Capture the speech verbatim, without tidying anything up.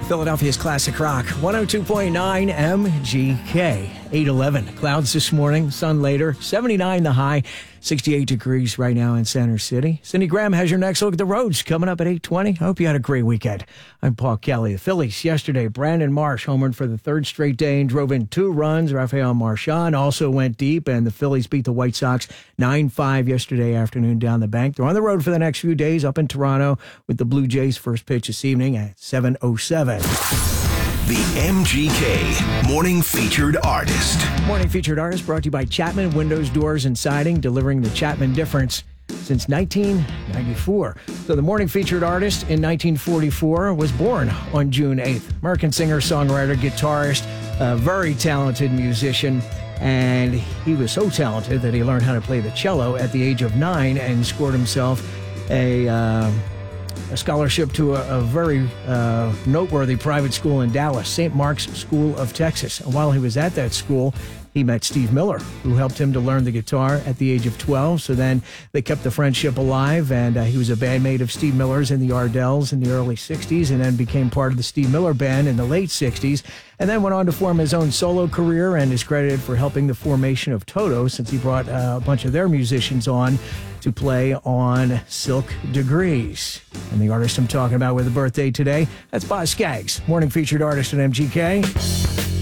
Philadelphia's classic rock, one oh two point nine M G K. eight eleven. Clouds this morning, sun later, seventy-nine the high, sixty-eight degrees right now in Center City. Cindy Graham has your next look at the roads coming up at eight twenty. I hope you had a great weekend. I'm Paul Kelly. The Phillies yesterday, Brandon Marsh homered for the third straight day and drove in two runs. Rafael Marchand also went deep, and the Phillies beat the White Sox nine five yesterday afternoon down the bank. They're on the road for the next few days up in Toronto with the Blue Jays' first pitch this evening at seven oh seven. The M G K Morning Featured Artist. Morning Featured Artist brought to you by Chapman Windows, Doors, and Siding, delivering the Chapman difference since nineteen ninety-four. So the Morning Featured Artist in nineteen forty-four was born on June eighth. American singer, songwriter, guitarist, a very talented musician, and he was so talented that he learned how to play the cello at the age of nine and scored himself a... Uh, a scholarship to a, a very uh, noteworthy private school in Dallas, Saint Mark's School of Texas. And while he was at that school, he met Steve Miller, who helped him to learn the guitar at the age of twelve. So then they kept the friendship alive, and uh, he was a bandmate of Steve Miller's in the Ardells in the early sixties, and then became part of the Steve Miller Band in the late sixties, and then went on to form his own solo career and is credited for helping the formation of Toto, since he brought uh, a bunch of their musicians on to play on Silk Degrees. And the artist I'm talking about with a birthday today, that's Boz Scaggs, Morning Featured Artist at M G K.